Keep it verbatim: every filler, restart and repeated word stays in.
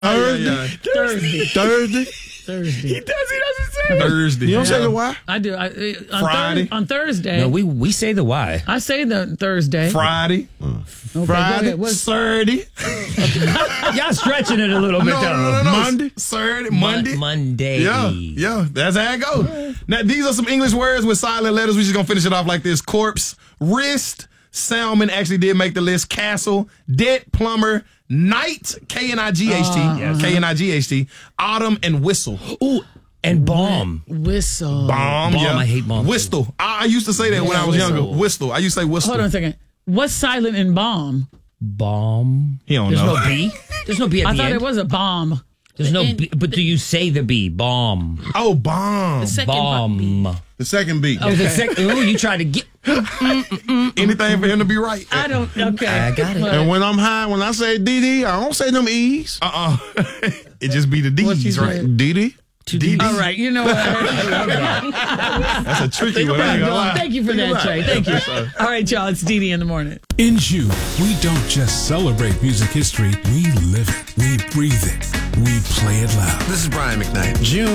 Thursday. Thursday. Thursday. Thursday. He does. He doesn't say it. Thursday. You don't say the why? I do. I, uh, on Friday. Thur- on Thursday. No, we we say the why. I say the Thursday. Friday. Okay, Friday. go ahead. What's- Saturday. Y'all stretching it a little bit No, though. no, no, no. Monday. Saturday. Monday. Mon- Monday. Yeah, yeah, that's how it goes. Now, these are some English words with silent letters. We're just going to finish it off like this. Corpse, wrist, salmon actually did make the list. Castle, debt, plumber, night, K N I G H T, Uh, K N I G H T, autumn, and whistle. Ooh, and bomb. Whistle. Bomb, Bomb, yeah. I hate bomb. Whistle. I, I used to say that when I was whistle. younger. Whistle. I used to say whistle. Hold on a second. What's silent in bomb? Bomb. He don't There's know. no B. There's no B at I the thought end. it was a bomb. There's no In- B, but do you say the B? Bomb. Oh, bomb. The second bu- Bomb. The second beat. Oh, the sec- ooh, you try to get. Anything for him to be right. I don't. Okay. I got it. But- And when I'm high, when I say D D, I don't say them E's. Uh-uh. It just be the What you D's, right? said? D D. D D. All right. You know what? That's a tricky one. I ain't gonna lie. Thank you for that, Trey. Thank you. All right, y'all. It's Dee Dee in the morning. In June, we don't just celebrate music history, we live it, we breathe it, we play it loud. This is Brian McKnight. June